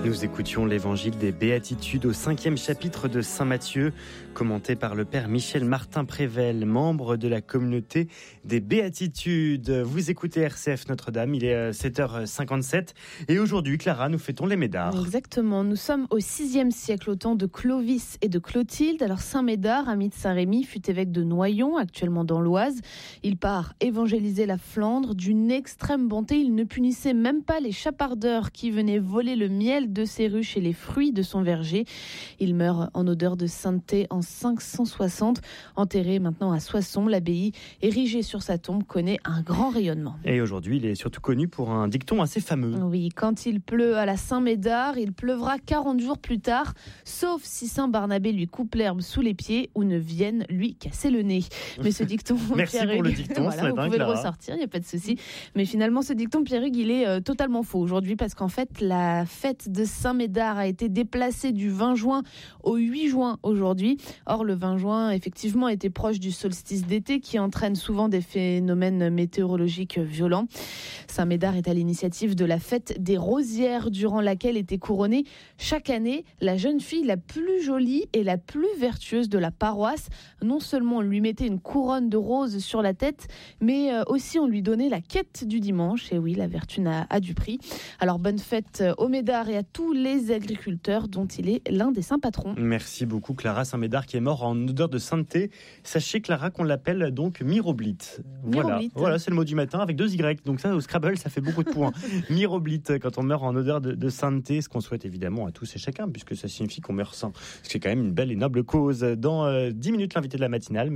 Nous écoutions l'évangile des Béatitudes au 5e chapitre de Saint Matthieu, commenté par le père Michel Martin-Prével, membre de la communauté des Béatitudes. Vous écoutez RCF Notre-Dame, il est 7h57 et aujourd'hui, Clara, nous fêtons les Médards. Exactement, nous sommes au 6e siècle, au temps de Clovis et de Clotilde. Alors Saint Médard, ami de Saint-Rémy, fut évêque de Noyon, actuellement dans l'Oise. Il part évangéliser la Flandre d'une extrême bonté. Il ne punissait même pas les chapardeurs qui venaient voler le miel de ses ruches et les fruits de son verger. Il meurt en odeur de sainteté en 560, enterré maintenant à Soissons. L'abbaye, érigée sur sa tombe, connaît un grand rayonnement. Et aujourd'hui, il est surtout connu pour un dicton assez fameux. Oui, quand il pleut à la Saint-Médard, il pleuvra 40 jours plus tard, sauf si Saint Barnabé lui coupe l'herbe sous les pieds ou ne vienne lui casser le nez. Mais ce dicton, merci pour le dicton, voilà, vous pouvez le ressortir, il n'y a pas de souci. Mais finalement, ce dicton, Pierre-Hugues, il est totalement faux aujourd'hui parce qu'en fait, la fête de Saint-Médard a été déplacée du 20 juin au 8 juin aujourd'hui. Or, le 20 juin, effectivement, était proche du solstice d'été qui entraîne souvent des phénomènes météorologiques violents. Saint-Médard est à l'initiative de la fête des Rosières, durant laquelle était couronnée chaque année la jeune fille la plus jolie et la plus vertueuse de la paroisse. Non seulement on lui mettait une couronne de roses sur la tête, mais aussi on lui donnait la quête du dimanche. Et oui, la vertu a du prix. Alors bonne fête aux Médards et à tous les agriculteurs dont il est l'un des saints patrons. Merci beaucoup Clara. Saint-Médard qui est mort en odeur de sainteté. Sachez Clara qu'on l'appelle donc Miroblite. Voilà, c'est le mot du matin avec 2 Y. Donc ça au Scrabble ça fait beaucoup de points. Miroblite, quand on meurt en odeur de sainteté, ce qu'on souhaite évidemment à tous et chacun puisque ça signifie qu'on meurt saint. C'est quand même une belle et noble cause. Dans 10 minutes l'invité de la matinale.